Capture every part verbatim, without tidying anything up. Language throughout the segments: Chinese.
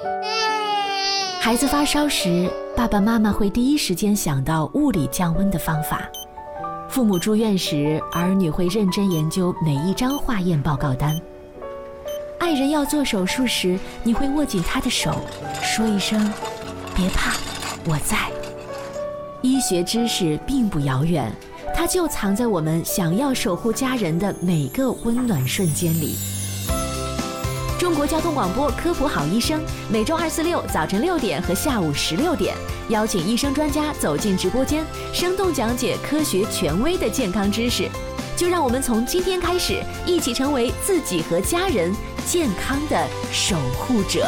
孩子发烧时，爸爸妈妈会第一时间想到物理降温的方法。父母住院时，儿女会认真研究每一张化验报告单。爱人要做手术时，你会握紧他的手，说一声别怕，我在。医学知识并不遥远，它就藏在我们想要守护家人的每个温暖瞬间里。中国交通广播科普好医生，每周二、四、六早晨六点和下午十六点，邀请医生专家走进直播间，生动讲解科学权威的健康知识。就让我们从今天开始，一起成为自己和家人健康的守护者。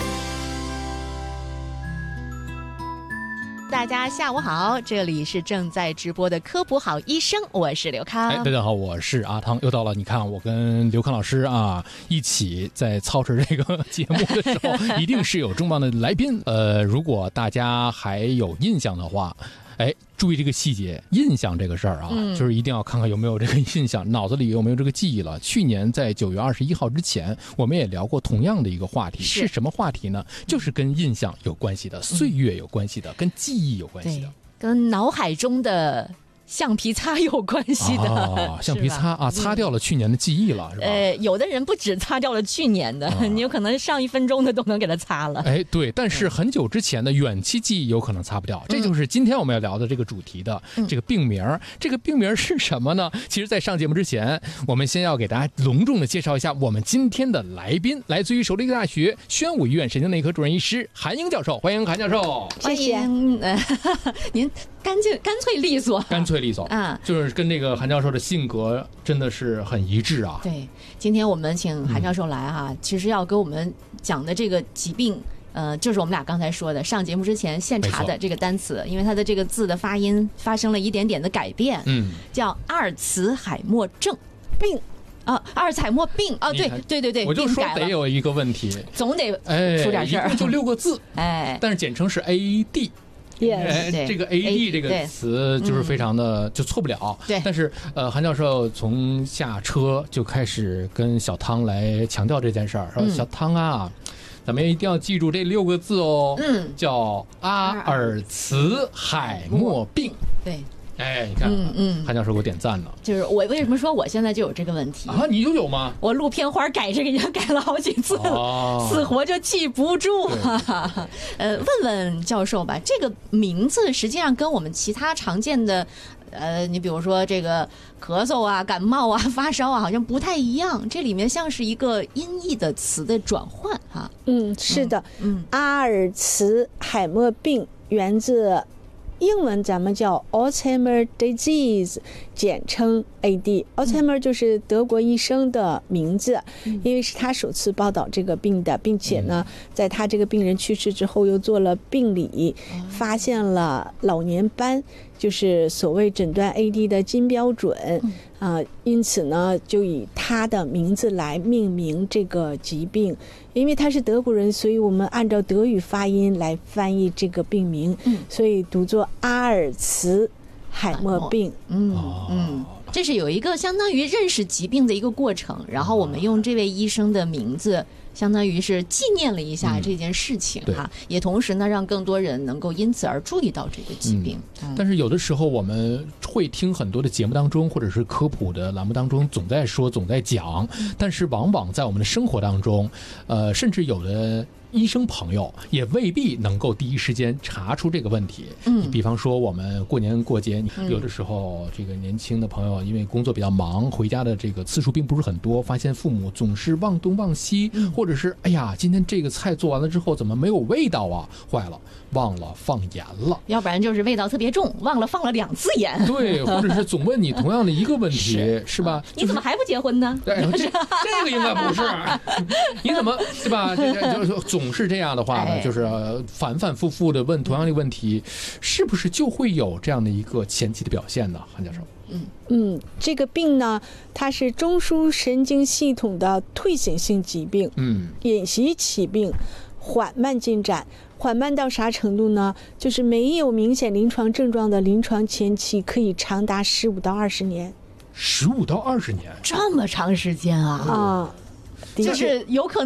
大家下午好，这里是正在直播的科普好医生，我是刘康。 哎，大家好，我是阿汤。又到了，你看我跟刘康老师啊一起在操持这个节目的时候，一定是有重磅的来宾。呃，如果大家还有印象的话，哎，注意这个细节，印象这个事儿啊、嗯，就是一定要看看有没有这个印象，脑子里有没有这个记忆了。去年在九月二十一号之前，我们也聊过同样的一个话题，是什么话题呢？就是跟印象有关系的，岁月有关系的，跟记忆有关系的， 跟脑海中的橡皮擦有关系的、 啊、橡皮擦啊，擦掉了去年的记忆了，是吧？ 呃，有的人不止擦掉了去年的、啊，你有可能上一分钟的都能给它擦了。 哎，对，但是很久之前的远期记忆有可能擦不掉，嗯、这就是今天我们要聊的这个主题的这个病名、嗯。这个病名是什么呢？其实，在上节目之前，我们先要给大家隆重的介绍一下我们今天的来宾，来自于首都医科大学宣武医院神经内科主任医师韩英教授，欢迎韩教授。 谢谢。呃、您干净、干脆利索， 干脆利索啊，就是跟这个韩教授的性格真的是很一致啊。 对，今天我们请韩教授来哈、啊嗯，其实要跟我们讲的这个疾病，呃，就是我们俩刚才说的，上节目之前现查的这个单词，因为它的这个字的发音发生了一点点的改变，嗯，叫阿尔茨海默症病。啊，阿尔茨海默病啊，对对对对， 我就说得有一个问题， 总得出点事儿， 哎、就六个字，哎，但是简称是 A D。哎，这个 A D 这个词就是非常的、嗯、就错不了。对，但是呃，韩教授从下车就开始跟小汤来强调这件事儿，说、嗯、小汤啊，咱们一定要记住这六个字哦，嗯，叫阿尔茨海默病。对。哎，你看，嗯嗯，韩教授给我点赞了。 就是我为什么说我现在就有这个问题啊？你就有吗？ 我录片花改这个已经改了好几次了，哦、死活就记不住啊。呃，问问教授吧，这个名字实际上跟我们其他常见的，呃，你比如说这个咳嗽啊、感冒啊、发烧啊，好像不太一样。这里面像是一个音译的词的转换哈。 嗯，是的，嗯，阿尔茨海默病源自。英文咱们叫 Alzheimer disease， 简称 A D。Alzheimer 就是德国医生的名字，因为是他首次报道这个病的，并且呢，在他这个病人去世之后，又做了病理，发现了老年斑，就是所谓诊断 A D 的金标准啊、呃。因此呢，就以他的名字来命名这个疾病。因为他是德国人，所以我们按照德语发音来翻译这个病名，嗯、所以读作阿尔茨海默病。 嗯嗯，这是有一个相当于认识疾病的一个过程，然后我们用这位医生的名字，相当于是纪念了一下这件事情哈、嗯，也同时呢让更多人能够因此而注意到这个疾病、 嗯嗯。但是有的时候我们会听很多的节目当中，或者是科普的栏目当中，总在说，总在讲，但是往往在我们的生活当中，呃，甚至有的。医生朋友也未必能够第一时间查出这个问题。嗯，比方说我们过年过节，有的时候这个年轻的朋友因为工作比较忙，回家的这个次数并不是很多，发现父母总是忘东忘西，或者是哎呀，今天这个菜做完了之后怎么没有味道啊？坏了，忘了放盐了。 要不然就是味道特别重，忘了放了两次盐。 对，或者是总问你同样的一个问题，是, 是吧？ 你怎么还不结婚呢？ 对，这这个应该不是。你怎么对吧？这个就是总。总是这样的话呢，就是反反复复的问同样的问题，是不是就会有这样的一个前期的表现呢？韩教授， 嗯嗯，这个病呢，它是中枢神经系统的退行性疾病，嗯，隐袭起病，缓慢进展。缓慢到啥程度呢？就是没有明显临床症状的临床前期可以长达十五到二十年。 十五到二十年， 这么长时间啊！ 啊。 就是有可能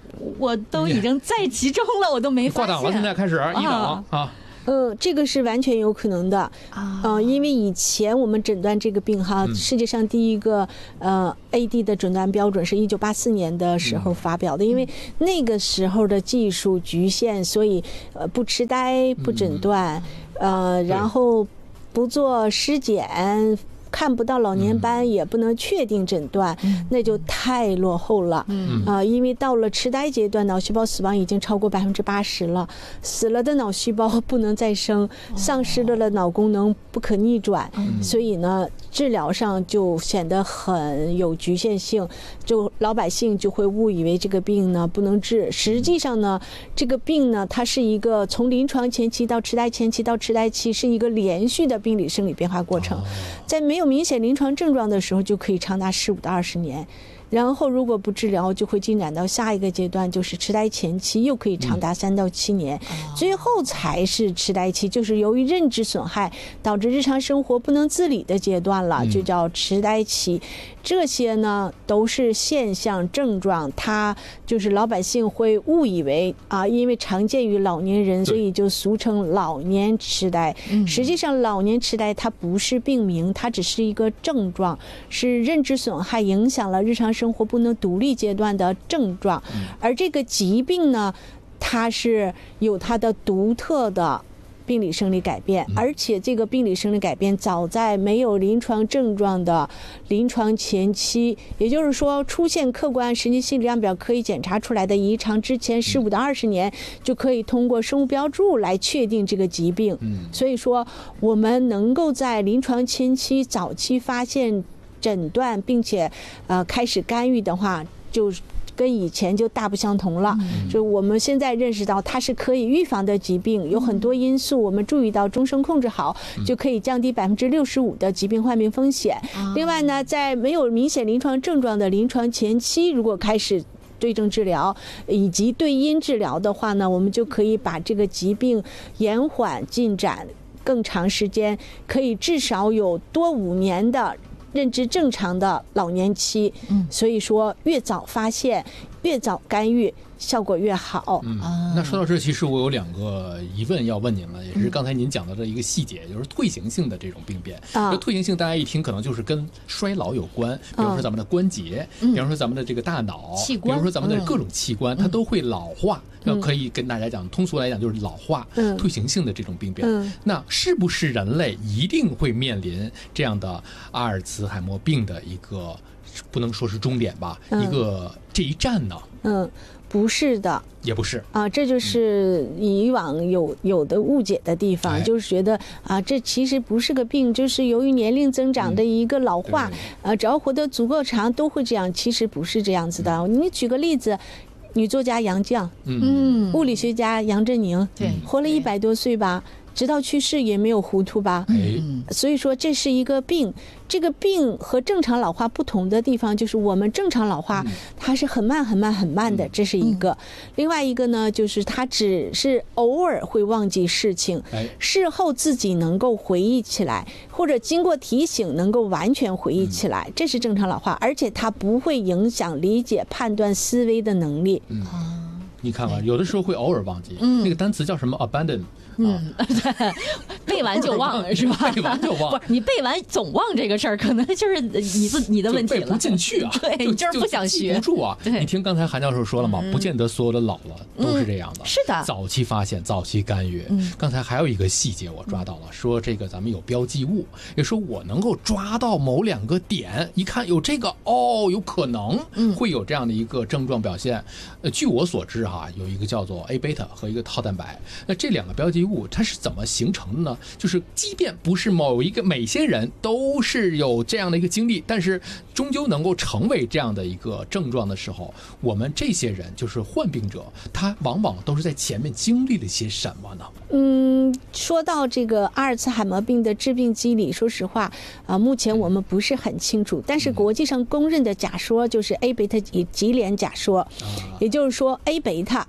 我都已经在其中了，我都没发现。 挂档了，现在开始一档啊。 嗯，这个是完全有可能的啊、呃，因为以前我们诊断这个病哈，嗯、世界上第一个呃 A D 的诊断标准是一九八四年的时候发表的，嗯、因为那个时候的技术局限，所以呃不痴呆不诊断，嗯、呃，然后不做尸检。看不到老年斑，也不能确定诊断，嗯、那就太落后了。嗯啊、呃，因为到了痴呆阶段，脑细胞死亡已经超过百分之八十了，死了的脑细胞不能再生，丧失了的脑功能不可逆转，嗯、所以呢，治疗上就显得很有局限性，就老百姓就会误以为这个病呢不能治。实际上呢，这个病呢，它是一个从临床前期到痴呆前期到痴呆期是一个连续的病理生理变化过程，在没有明显临床症状的时候，就可以长达十五到二十年。然后如果不治疗，就会进展到下一个阶段，就是痴呆前期，又可以长达三到七年，嗯、最后才是痴呆期，就是由于认知损害导致日常生活不能自理的阶段了，就叫痴呆期。这些呢都是现象症状，它就是老百姓会误以为啊，因为常见于老年人，所以就俗称老年痴呆。实际上，老年痴呆它不是病名，它只是一个症状，是认知损害影响了日常生活不能独立阶段的症状。而这个疾病呢，它是有它的独特的病理生理改变，而且这个病理生理改变早在没有临床症状的临床前期，也就是说出现客观神经心理量表可以检查出来的异常之前十五到二十年，就可以通过生物标注来确定这个疾病。所以说我们能够在临床前期早期发现诊断，并且呃开始干预的话，就跟以前就大不相同了。就我们现在认识到它是可以预防的疾病，有很多因素我们注意到，终生控制好就可以降低百分之六十五的疾病患病风险。另外呢，在没有明显临床症状的临床前期，如果开始对症治疗以及对因治疗的话呢，我们就可以把这个疾病延缓进展更长时间，可以至少有多五年的认知正常的老年期。嗯，所以说越早发现越早干预效果越好。 嗯，那说到这，其实我有两个疑问要问您了，也是刚才您讲到的一个细节，就是退行性的这种病变。啊，退行性大家一听可能就是跟衰老有关，比如说咱们的关节，比如说咱们的这个大脑，器官，比如说咱们的各种器官，它都会老化。那可以跟大家讲，通俗来讲就是老化、退行性的这种病变。那是不是人类一定会面临这样的阿尔茨海默病的一个，不能说是终点吧，一个这一站呢？ 嗯，不是的， 也不是啊，这就是以往有有的误解的地方，就是觉得啊，这其实不是个病，就是由于年龄增长的一个老化，呃，只要活得足够长都会这样，其实不是这样子的。你举个例子。女作家杨绛，嗯，物理学家杨振宁，对，活了一百多岁吧，直到去世也没有糊涂吧。嗯，所以说这是一个病。这个病和正常老化不同的地方，就是我们正常老化它是很慢很慢很慢的，这是一个。另外一个呢，就是它只是偶尔会忘记事情，事后自己能够回忆起来，或者经过提醒能够完全回忆起来，这是正常老化，而且它不会影响理解、判断、思维的能力。 嗯，你看看，有的时候会偶尔忘记，那个单词叫什么 abandon。 嗯，背完就忘了是吧？ 背完就忘， 不是你背完总忘这个事儿，可能就是你自你的问题了， 背不进去啊。 对，你就是不想学， 记不住啊。你听刚才韩教授说了嘛，不见得所有的老了都是这样的。 是的， 早期发现，早期干预。刚才还有一个细节我抓到了，说这个咱们有标记物，也说我能够抓到某两个点，一看有这个哦，有可能会有这样的一个症状表现。呃，据我所知哈，有一个叫做 A 贝塔和一个套蛋白，那这两个标记物。它是怎么形成的呢？就是即便不是某一个每些人都是有这样的一个经历，但是终究能够成为这样的一个症状的时候，我们这些人就是患病者，他往往都是在前面经历了些什么呢？ 嗯，说到这个阿尔茨海默病的致病机理，说实话啊、呃，目前我们不是很清楚，但是国际上公认的假说就是 A 贝塔级联假说，也就是说 A 贝塔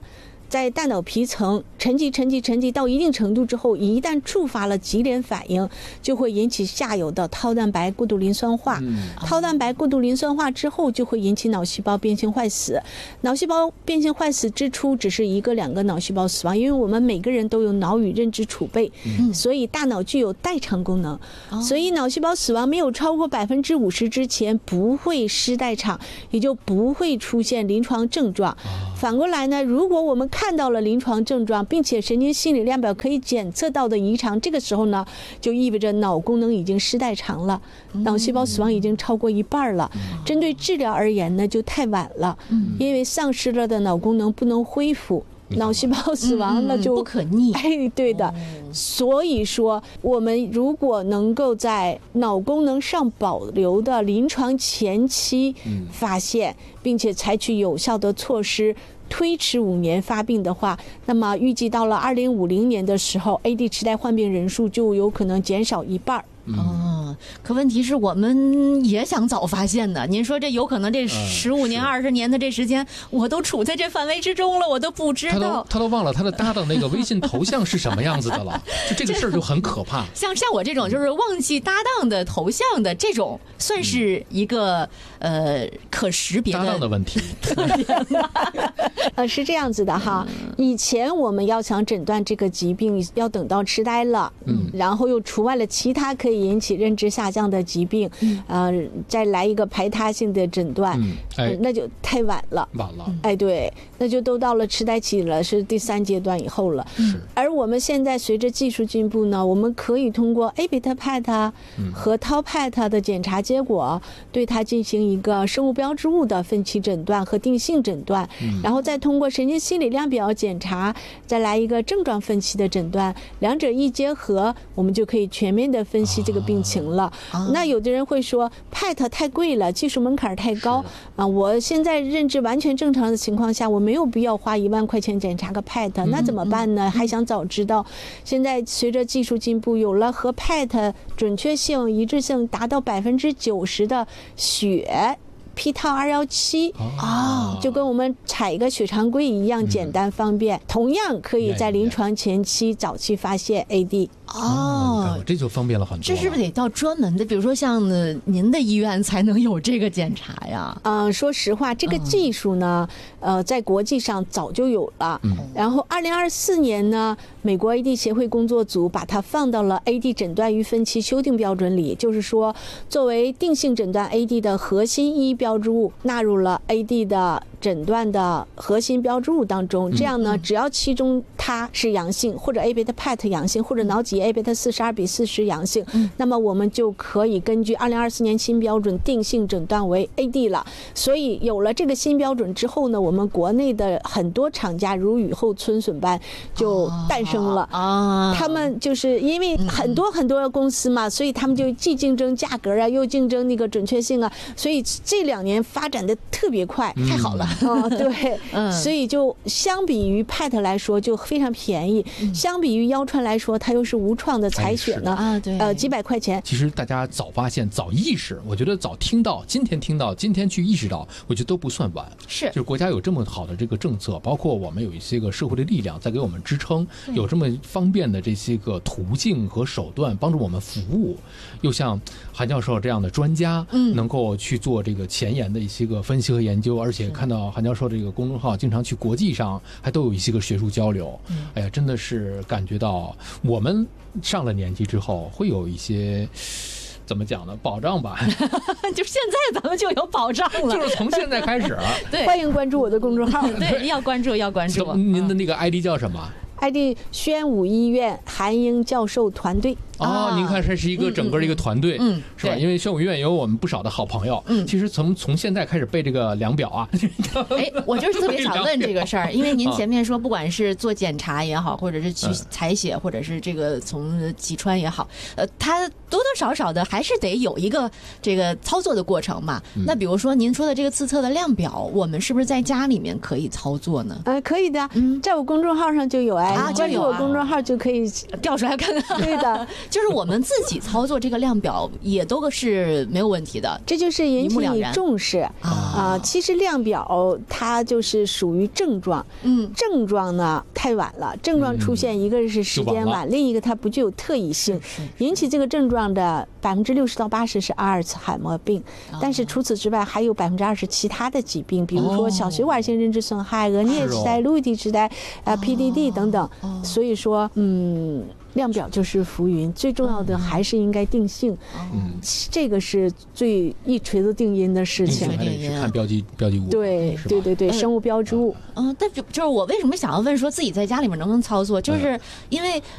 在大脑皮层沉积、沉积、沉积到一定程度之后，一旦触发了级联反应，就会引起下游的套蛋白过度磷酸化。套蛋白过度磷酸化之后，就会引起脑细胞变性坏死。脑细胞变性坏死之初，只是一个两个脑细胞死亡，因为我们每个人都有脑与认知储备，所以大脑具有代偿功能。所以脑细胞死亡没有超过百分之五十之前，不会失代偿，也就不会出现临床症状。反过来呢，如果我们看到了临床症状，并且神经心理量表可以检测到的异常，这个时候呢，就意味着脑功能已经失代偿了，脑细胞死亡已经超过一半了。针对治疗而言呢，就太晚了，因为丧失了的脑功能不能恢复。脑细胞死亡那就不可逆， 哎，对的。所以说，我们如果能够在脑功能上保留的临床前期发现，并且采取有效的措施，推迟五年发病的话，那么预计到了二零五零年的时候 ，A D 痴呆患病人数就有可能减少一半。 哦，可问题是我们也想早发现的。您说这有可能这十五年、二十年的这时间，我都处在这范围之中了，我都不知道。 他都他都忘了他的搭档那个微信头像是什么样子的了，就这个事儿就很可怕。 像像我这种就是忘记搭档的头像的这种，算是一个、嗯、呃可识别的搭档的问题。 呃，是这样子的哈。以前我们要想诊断这个疾病，要等到痴呆了，嗯，然后又除外了其他可以引起认知下降的疾病，嗯、呃，再来一个排他性的诊断，嗯哎呃，那就太晚了， 晚了， 哎，对，那就都到了痴呆期了，是第三阶段以后了。是。而我们现在随着技术进步呢，我们可以通过 A 贝塔 P E T 和 Tau P E T 的检查结果，对它进行一个生物标志物的分期诊断和定性诊断，嗯、然后再通过神经心理量表检查，再来一个症状分期的诊断，两者一结合，我们就可以全面的分析这个病情了。啊、那有的人会说 P E T 太贵了，技术门槛太高啊！我现在认知完全正常的情况下，我没有必要花一万块钱检查个 P E T， 那怎么办呢？嗯嗯、还想早知道。现在随着技术进步，有了和 P E T 准确性、一致性达到百分之九十的血。P 套二一七啊，就跟我们采一个血常规一样简单方便，嗯、同样可以在临床前期早期发现 A D。 哦，这就方便了很多。 这是不是得到专门的，比如说像您的医院才能有这个检查呀？ 嗯、呃，说实话，这个技术呢，嗯、呃，在国际上早就有了。嗯。然后，二零二四年呢，美国 A D 协会工作组把它放到了 A D 诊断与分期修订标准里，就是说，作为定性诊断 A D 的核心一标志物，纳入了 A D 的诊断的核心标志物当中。这样呢，只要其中它是阳性，或者 A 贝塔 P E T 阳性，或者脑脊 A 贝塔四十二比四十阳性，嗯、那么我们就可以根据二零二四年新标准定性诊断为 A D 了。所以有了这个新标准之后呢，我们国内的很多厂家如雨后春笋般就诞生了啊。他们就是因为很多很多公司嘛，所以他们就既竞争价格啊，又竞争那个准确性啊，所以这两年发展的特别快， 太好了。 啊、嗯，对，嗯，所以就相比于 P E T 来说就非常便宜，嗯、相比于腰穿来说，它又是无创的采血呢，啊，对，呃，几百块钱。 其实大家早发现、早意识，我觉得早听到，今天听到，今天去意识到，我觉得都不算晚。 是， 就是国家有这么好的这个政策，包括我们有一些个社会的力量在给我们支撑，有这么方便的这些个途径和手段帮助我们服务，又像韩教授这样的专家，嗯，能够去做这个前沿的一些个分析和研究，而且看到韩教授这个公众号经常去国际上还都有一些个学术交流，嗯、哎呀，真的是感觉到我们上了年纪之后会有一些怎么讲呢？保障吧， 就现在咱们就有保障了， 就是从现在开始。 对，欢迎关注我的公众号。 对，要关注，要关注。 您的那个 I D 叫什么 ？I D 宣武医院韩英教授团队。 哦，您看这是一个整个的一个团队， 嗯， 是吧？因为宣武医院有我们不少的好朋友，嗯，其实从从现在开始背这个量表啊， 哎，我就是特别想问这个事儿，因为您前面说，不管是做检查也好，或者是去采血，或者是这个从脊穿也好，呃，它多多少少的还是得有一个这个操作的过程嘛。那比如说您说的这个自测的量表，我们是不是在家里面可以操作呢？ 呃，可以的，嗯，在我公众号上就有哎， 啊， 关注我公众号就可以调出来看看。 对的。 就是我们自己操作这个量表也都是没有问题的， 这就是引起你重视啊、 呃。其实量表它就是属于症状， 嗯， 症状呢太晚了，症状出现一个是时间晚，嗯、另一个它不具有特异性。引起这个症状的百分之六十到八十是阿尔茨海默病，哦、但是除此之外还有百分之二十其他的疾病，比如说小血管性认知损害、额颞时代、路易体时代、呃 P D D 等等。 哦、 所以说，嗯。量表就是浮云，最重要的还是应该定性，嗯，这个是最一锤子定音的事情。 还得是看标记标记物， 对对对对，生物标志物。 嗯，但就是我为什么想要问说自己在家里面能不能操作，就是因为